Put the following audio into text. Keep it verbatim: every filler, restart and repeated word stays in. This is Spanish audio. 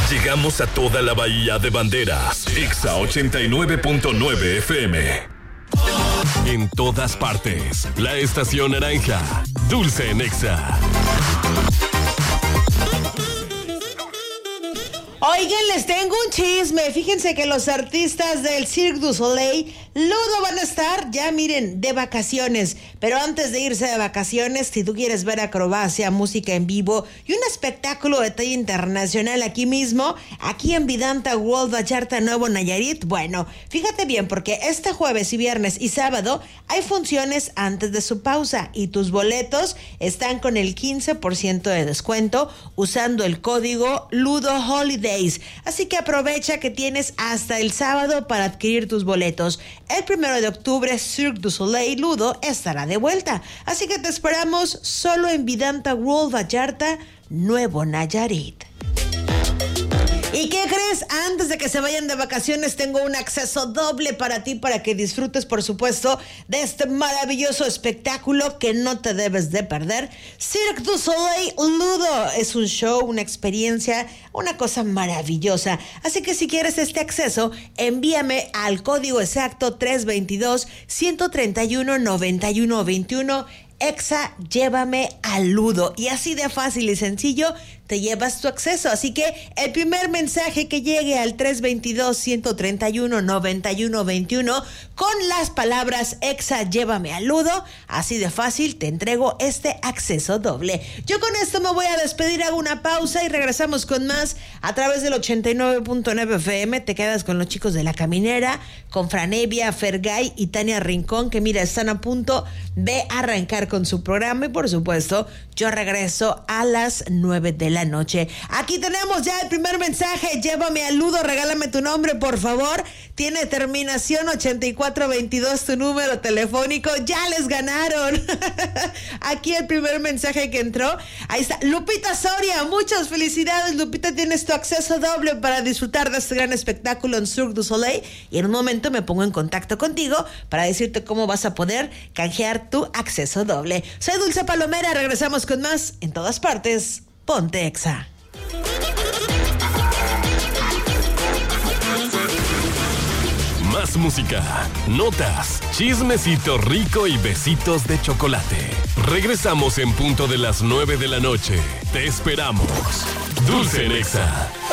Llegamos a toda la bahía de Banderas. Exa ochenta y nueve punto nueve F M. En todas partes, la estación naranja. Dulce en Exa. Oigan, les tengo un chisme. Fíjense que los artistas del Cirque du Soleil Ludo van a estar, ya miren, de vacaciones. Pero antes de irse de vacaciones, si tú quieres ver acrobacia, música en vivo y un espectáculo de talla internacional aquí mismo, aquí en Vidanta World Vallarta, Nuevo Nayarit, bueno, fíjate bien, porque este jueves y viernes y sábado hay funciones antes de su pausa y tus boletos están con el quince por ciento de descuento usando el código Ludo Holidays. Así que aprovecha que tienes hasta el sábado para adquirir tus boletos. El primero de octubre, Cirque du Soleil Ludo estará de vuelta. Así que te esperamos solo en Vidanta World Vallarta, Nuevo Nayarit. ¿Y qué crees? Antes de que se vayan de vacaciones, tengo un acceso doble para ti, para que disfrutes, por supuesto, de este maravilloso espectáculo que no te debes de perder. Cirque du Soleil Ludo es un show, una experiencia, una cosa maravillosa. Así que si quieres este acceso, envíame al código exacto tres dos dos, uno tres uno, nueve uno dos uno. Exa, llévame al Ludo. Y así de fácil y sencillo te llevas tu acceso. Así que el primer mensaje que llegue al tres dos dos, uno tres uno, nueve uno dos uno con las palabras Exa, llévame al Ludo, así de fácil te entrego este acceso doble. Yo con esto me voy a despedir, hago una pausa y regresamos con más a través del ochenta y nueve punto nueve F M. Te quedas con los chicos de La Caminera, con Franevia, Fergay y Tania Rincón, que mira, están a punto de arrancar con su programa. Y por supuesto, yo regreso a las nueve de la noche. Aquí tenemos ya el primer mensaje. Llévame al Ludo, regálame tu nombre, por favor. Tiene terminación ochenta y cuatro veintidós tu número telefónico. Ya les ganaron. Aquí el primer mensaje que entró. Ahí está, Lupita Soria. Muchas felicidades, Lupita. Tienes tu acceso doble para disfrutar de este gran espectáculo en Cirque du Soleil. Y en un momento me pongo en contacto contigo para decirte cómo vas a poder canjear tu acceso doble. Soy Dulce Palomera. Regresamos con más en todas partes. Ponte Exa. Más música, notas, chismecito rico y besitos de chocolate. Regresamos en punto de las nueve de la noche. Te esperamos. Dulce en Exa.